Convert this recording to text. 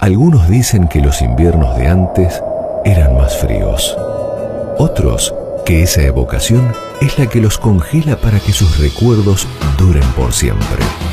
Algunos dicen que los inviernos de antes eran más fríos. Otros que esa evocación es la que los congela para que sus recuerdos duren por siempre.